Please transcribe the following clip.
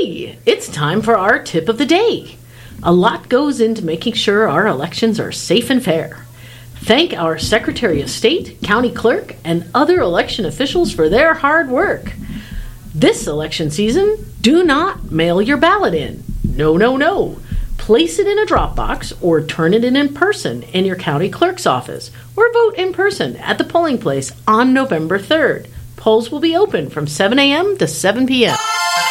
Hey, it's time for our tip of the day. A lot goes into making sure our elections are safe and fair. Thank our Secretary of State, County Clerk, and other election officials for their hard work. This election season, do not mail your ballot in. No, no, no. Place it in a drop box or turn it in person in your county clerk's office or vote in person at the polling place on November 3rd. Polls will be open from 7 a.m. to 7 p.m.